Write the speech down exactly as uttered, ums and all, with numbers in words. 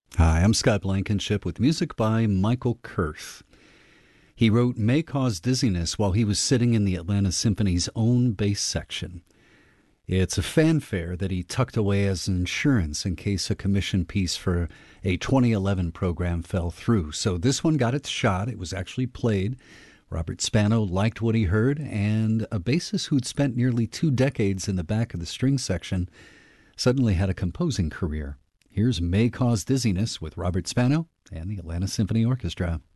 Hi, I'm Scott Blankenship with music by Michael Kurth. He wrote May Cause Dizziness while he was sitting in the Atlanta Symphony's own bass section. It's a fanfare that he tucked away as insurance in case a commission piece for a twenty eleven program fell through. So this one got its shot. It was actually played. Robert Spano liked what he heard, and a bassist who'd spent nearly two decades in the back of the string section suddenly had a composing career. Here's May Cause Dizziness with Robert Spano and the Atlanta Symphony Orchestra.